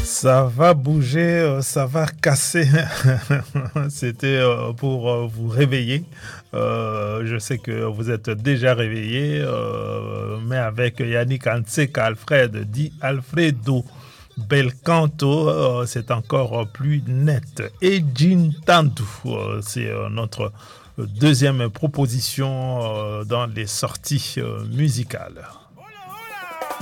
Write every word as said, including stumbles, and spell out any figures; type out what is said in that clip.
Ça va bouger, ça va casser. C'était pour vous réveiller. Euh, je sais que vous êtes déjà réveillé, euh, mais avec Yannick Anseka Alfred, dit Alfredo Belcanto, euh, c'est encore plus net. Et Jean Tantou, euh, c'est euh, notre deuxième proposition euh, dans les sorties euh, musicales.